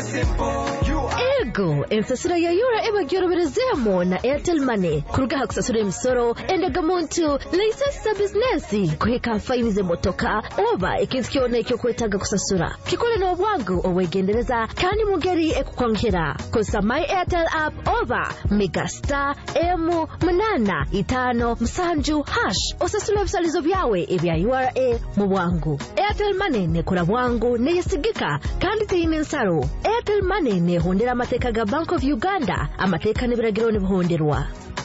Ego, emsasura ya yura eba gyoroberezemo na Airtel Money. Kurugaha kusasura emisoro endaga muntu license business kuheka fine ze motoka oba ikintu kyone kyo kwetaga kusasura. Kikole no bwangu owegendereza kandi mugeri ekukwankira. Kosa My Airtel app oba Megastar M855 osasula ebisalizo byawe ebya URA mu bwangu. Airtel Money ne kula bwangu ne yesigika kandi teyine nsaro. Airtel Money ne hondera amateka ga Bank of Uganda amateka n'ebiragiro ne buhonderwa.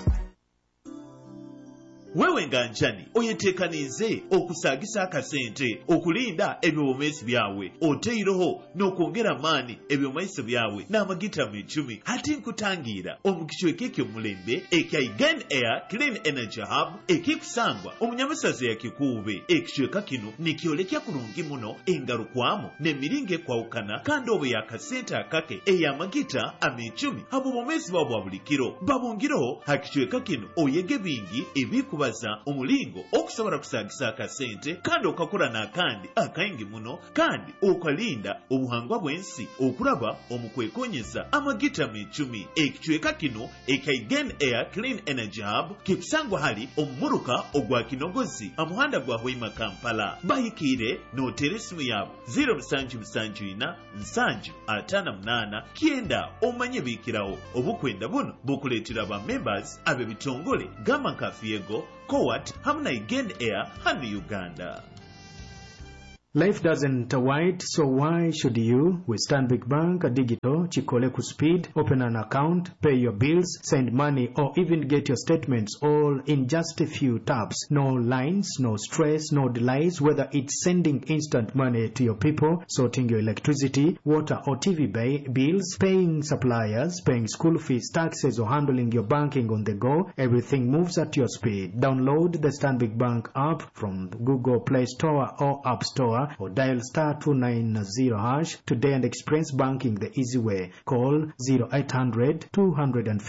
Wewe nganjani oyetekanize okusagisa akasente okulinda ebyomesi byawe oteiroho n'okwongera maani ebyomesi byawe n'amagita mu 10 hati nkutangira omukichwe kekyo mulembe ekya Again Air Clean Energy Hub ekikusangwa omunyamisaze yakikuube ekichweka kino nikyolekya kurungi muno engarukwamu n'emiringe kwawukana kandi obo yakasente akake eyamagita ame 10 abo bomesi babo bwa bulikiro babungiroho hakichweka kino oyege bingi ebikuba umulingo okusobora kusagisa akasente kandi okakora n'akandi akayingi muno kandi okalinda obuhangwa bwensi okulaba omukwekonyeza amagita mu 10 ekichweka kino eka Again Air Clean Energy Hub kikusangwa hali omumuruka ogwa kinogozi amuhanda gwa Hoima Kampala bahikire noteresimu yabo 0774 kienda omanye bikirawo obukwenda buno bukuletera ba members abe bitongole gama kafiyego Kowat hamna Again Air hano Uganda. Life doesn't wait, so why should you? With Stanbic Bank Digital, Chikoleku Speed, open an account, pay your bills, send money, or even get your statements all in just a few taps. No lines, no stress, no delays, whether it's sending instant money to your people, sorting your electricity, water or TV bills, paying suppliers, paying school fees, taxes, or handling your banking on the go, everything moves at your speed. Download the Stanbic Bank app from Google Play Store or App Store, or dial *290# today and experience banking the easy way. Call 0800 250